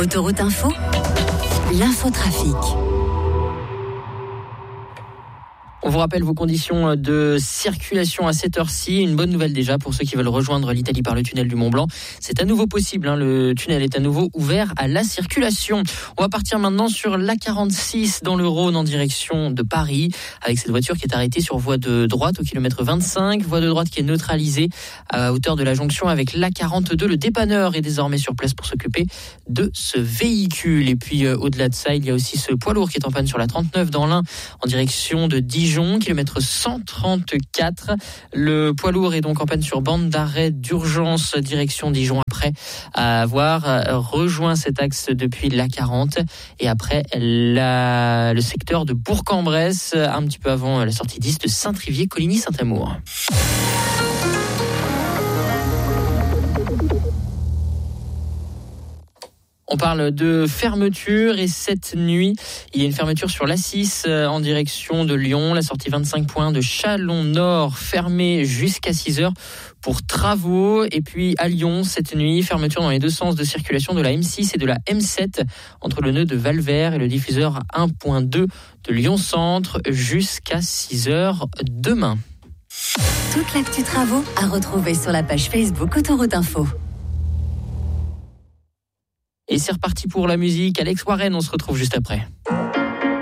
Autoroute Info, l'infotrafic. On vous rappelle vos conditions de circulation à cette heure-ci. Une bonne nouvelle déjà pour ceux qui veulent rejoindre l'Italie par le tunnel du Mont-Blanc. C'est à nouveau possible, le tunnel est à nouveau ouvert à la circulation. On va partir maintenant sur l'A46 dans le Rhône en direction de Paris, avec cette voiture qui est arrêtée sur voie de droite au kilomètre 25. Voie de droite qui est neutralisée à hauteur de la jonction avec l'A42. Le dépanneur est désormais sur place pour s'occuper de ce véhicule. Et puis au-delà de ça, il y a aussi ce poids lourd qui est en panne sur la 39 dans l'Ain en direction de Dijon. Kilomètre 134. Le poids lourd est donc en panne sur bande d'arrêt d'urgence direction Dijon après avoir rejoint cet axe depuis l'A40 et après le secteur de Bourg-en-Bresse un petit peu avant la sortie 10 de Saint-Trivier-Coligny-Saint-Amour. On parle de fermeture et cette nuit, il y a une fermeture sur l'A6 en direction de Lyon. La sortie 25 points de Chalon-Nord fermée jusqu'à 6h pour travaux. Et puis à Lyon, cette nuit, fermeture dans les deux sens de circulation de la M6 et de la M7 entre le nœud de Valvert et le diffuseur 1.2 de Lyon-Centre jusqu'à 6h demain. Toute l'actu travaux à retrouver sur la page Facebook Autoroute Info. Et c'est reparti pour la musique. Alex Warren, on se retrouve juste après.